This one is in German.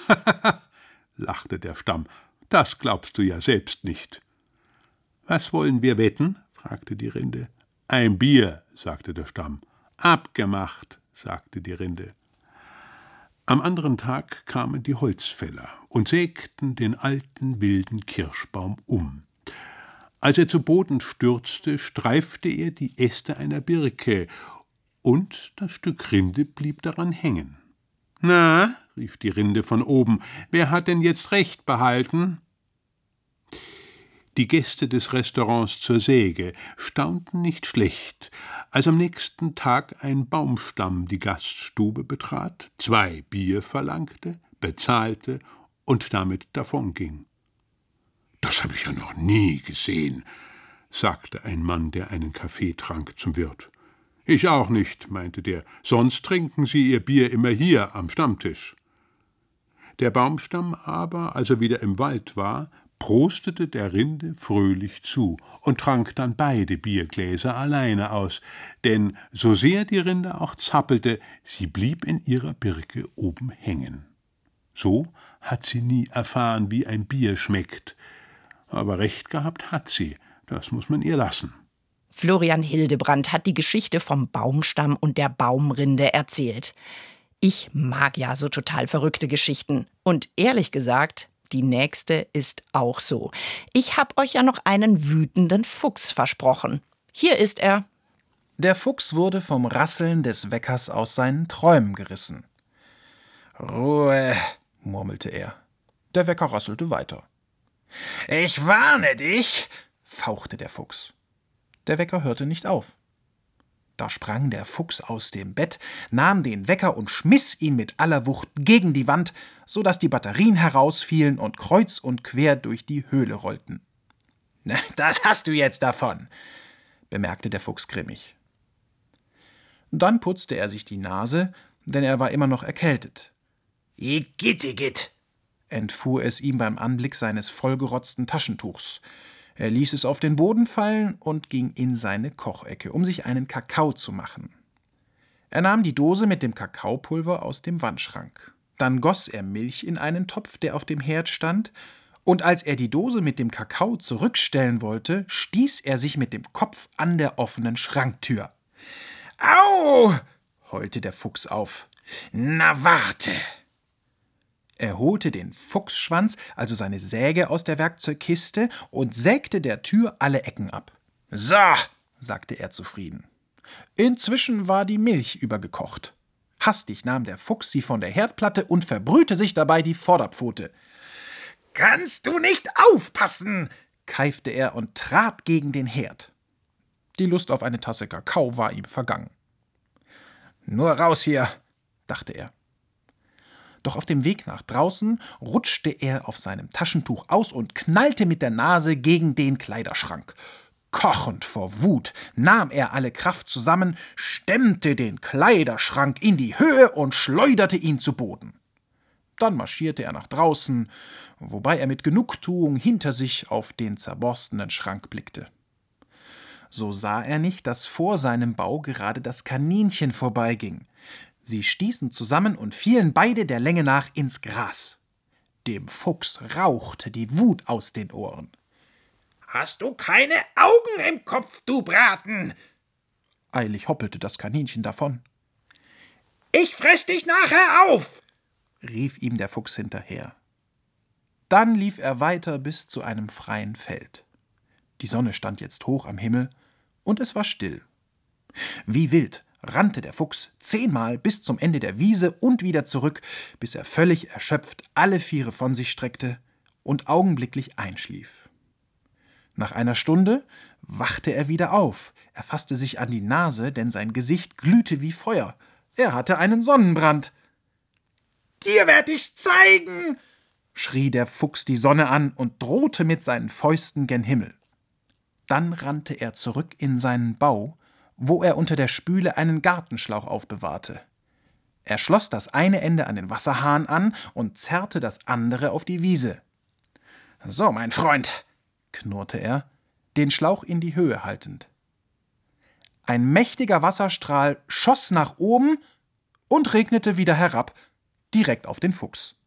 lachte der Stamm, das glaubst du ja selbst nicht. »Was wollen wir wetten?« fragte die Rinde. »Ein Bier«, sagte der Stamm. »Abgemacht«, sagte die Rinde. Am anderen Tag kamen die Holzfäller und sägten den alten wilden Kirschbaum um. Als er zu Boden stürzte, streifte er die Äste einer Birke, und das Stück Rinde blieb daran hängen. »Na«, rief die Rinde von oben, »wer hat denn jetzt Recht behalten?« Die Gäste des Restaurants zur Säge staunten nicht schlecht, als am nächsten Tag ein Baumstamm die Gaststube betrat, 2 Bier verlangte, bezahlte und damit davonging. »Das habe ich ja noch nie gesehen«, sagte ein Mann, der einen Kaffee trank, zum Wirt. »Ich auch nicht«, meinte der, »sonst trinken Sie Ihr Bier immer hier am Stammtisch.« Der Baumstamm aber, als er wieder im Wald war, prostete der Rinde fröhlich zu und trank dann beide Biergläser alleine aus, denn so sehr die Rinde auch zappelte, sie blieb in ihrer Birke oben hängen. So hat sie nie erfahren, wie ein Bier schmeckt, aber recht gehabt hat sie, das muß man ihr lassen. Florian Hildebrand hat die Geschichte vom Baumstamm und der Baumrinde erzählt. Ich mag ja so total verrückte Geschichten. Und ehrlich gesagt, die nächste ist auch so. Ich habe euch ja noch einen wütenden Fuchs versprochen. Hier ist er. Der Fuchs wurde vom Rasseln des Weckers aus seinen Träumen gerissen. »Ruhe«, murmelte er. Der Wecker rasselte weiter. »Ich warne dich«, fauchte der Fuchs. Der Wecker hörte nicht auf. Da sprang der Fuchs aus dem Bett, nahm den Wecker und schmiss ihn mit aller Wucht gegen die Wand, so dass die Batterien herausfielen und kreuz und quer durch die Höhle rollten. »Das hast du jetzt davon«, bemerkte der Fuchs grimmig. Dann putzte er sich die Nase, denn er war immer noch erkältet. »Igitt«, entfuhr es ihm beim Anblick seines vollgerotzten Taschentuchs. Er ließ es auf den Boden fallen und ging in seine Kochecke, um sich einen Kakao zu machen. Er nahm die Dose mit dem Kakaopulver aus dem Wandschrank. Dann goss er Milch in einen Topf, der auf dem Herd stand, und als er die Dose mit dem Kakao zurückstellen wollte, stieß er sich mit dem Kopf an der offenen Schranktür. »Au«, heulte der Fuchs auf. »Na warte!« Er holte den Fuchsschwanz, also seine Säge, aus der Werkzeugkiste und sägte der Tür alle Ecken ab. »So«, sagte er zufrieden. Inzwischen war die Milch übergekocht. Hastig nahm der Fuchs sie von der Herdplatte und verbrühte sich dabei die Vorderpfote. »Kannst du nicht aufpassen«, keifte er und trat gegen den Herd. Die Lust auf eine Tasse Kakao war ihm vergangen. »Nur raus hier«, dachte er. Doch auf dem Weg nach draußen rutschte er auf seinem Taschentuch aus und knallte mit der Nase gegen den Kleiderschrank. Kochend vor Wut nahm er alle Kraft zusammen, stemmte den Kleiderschrank in die Höhe und schleuderte ihn zu Boden. Dann marschierte er nach draußen, wobei er mit Genugtuung hinter sich auf den zerborstenen Schrank blickte. So sah er nicht, dass vor seinem Bau gerade das Kaninchen vorbeiging. Sie stießen zusammen und fielen beide der Länge nach ins Gras. Dem Fuchs rauchte die Wut aus den Ohren. »Hast du keine Augen im Kopf, du Braten?« Eilig hoppelte das Kaninchen davon. »Ich fress dich nachher auf«, rief ihm der Fuchs hinterher. Dann lief er weiter bis zu einem freien Feld. Die Sonne stand jetzt hoch am Himmel und es war still. Wie wild rannte der Fuchs 10-mal bis zum Ende der Wiese und wieder zurück, bis er völlig erschöpft alle Viere von sich streckte und augenblicklich einschlief. Nach einer Stunde wachte er wieder auf. Er fasste sich an die Nase, denn sein Gesicht glühte wie Feuer. Er hatte einen Sonnenbrand. »Dir werd ich's zeigen«, schrie der Fuchs die Sonne an und drohte mit seinen Fäusten gen Himmel. Dann rannte er zurück in seinen Bau, wo er unter der Spüle einen Gartenschlauch aufbewahrte. Er schloss das eine Ende an den Wasserhahn an und zerrte das andere auf die Wiese. »So, mein Freund«, knurrte er, den Schlauch in die Höhe haltend. Ein mächtiger Wasserstrahl schoss nach oben und regnete wieder herab, direkt auf den Fuchs.